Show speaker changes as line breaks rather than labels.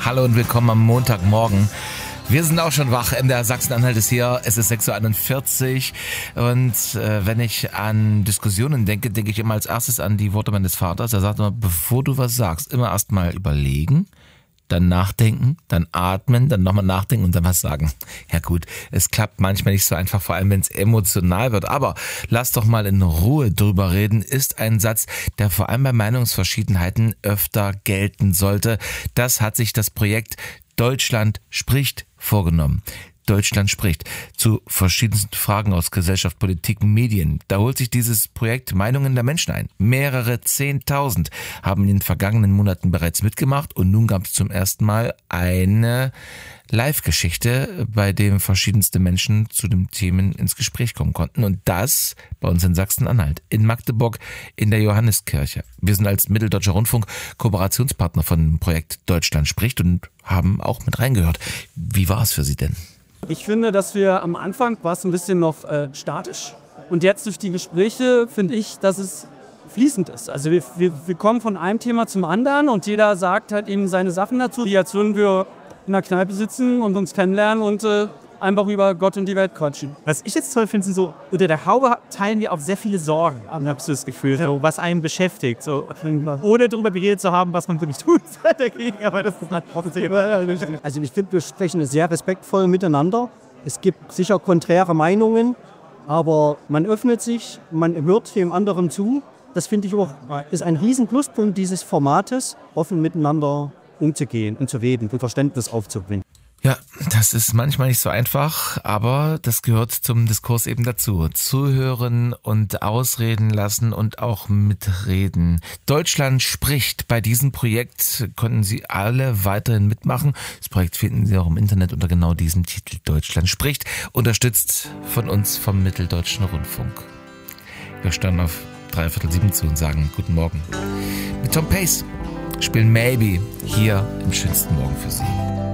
Hallo und willkommen am Montagmorgen. Wir sind auch schon wach. MDR Sachsen-Anhalt ist hier. Es ist 6.41 Uhr. Und wenn ich an Diskussionen denke, denke ich immer als erstes an die Worte meines Vaters. Er sagt immer, bevor du was sagst, immer erst mal überlegen, dann nachdenken, dann atmen, dann nochmal nachdenken und dann was sagen. Ja gut, es klappt manchmal nicht so einfach, vor allem wenn es emotional wird. Aber lass doch mal in Ruhe drüber reden, ist ein Satz, der vor allem bei Meinungsverschiedenheiten öfter gelten sollte. Das hat sich das Projekt Deutschland spricht vorgenommen. Deutschland spricht zu verschiedensten Fragen aus Gesellschaft, Politik, Medien. Da holt sich dieses Projekt Meinungen der Menschen ein. Mehrere 10.000 haben in den vergangenen Monaten bereits mitgemacht und nun gab es zum ersten Mal eine Live-Geschichte, bei dem verschiedenste Menschen zu den Themen ins Gespräch kommen konnten. Und das bei uns in Sachsen-Anhalt, in Magdeburg, in der Johanneskirche. Wir sind als Mitteldeutscher Rundfunk Kooperationspartner von dem Projekt Deutschland spricht und haben auch mit reingehört. Wie war es für Sie denn?
Ich finde, dass wir am Anfang war es ein bisschen noch statisch. Und jetzt durch die Gespräche finde ich, dass es fließend ist. Also wir kommen von einem Thema zum anderen und jeder sagt halt eben seine Sachen dazu. Jetzt würden wir in der Kneipe sitzen und uns kennenlernen und einfach über Gott und die Welt quatschen.
Was ich jetzt toll finde, sind so, unter der Haube teilen wir auch sehr viele Sorgen, habe ich das Gefühl, so, was einen beschäftigt. So, ohne darüber geredet zu haben, was man wirklich tut dagegen. Aber das ist halt trotzdem.
Also ich finde, wir sprechen sehr respektvoll miteinander. Es gibt sicher konträre Meinungen, aber man öffnet sich, man hört dem anderen zu. Das finde ich auch, ist ein riesen Pluspunkt dieses Formates, offen miteinander umzugehen und zu reden und Verständnis aufzubringen.
Ja, das ist manchmal nicht so einfach, aber das gehört zum Diskurs eben dazu. Zuhören und ausreden lassen und auch mitreden. Deutschland spricht. Bei diesem Projekt konnten Sie alle weiterhin mitmachen. Das Projekt finden Sie auch im Internet unter genau diesem Titel. Deutschland spricht, unterstützt von uns vom Mitteldeutschen Rundfunk. Wir standen auf 6:45 zu und sagen Guten Morgen. Mit Tom Pace spielen Maybe hier im schönsten Morgen für Sie.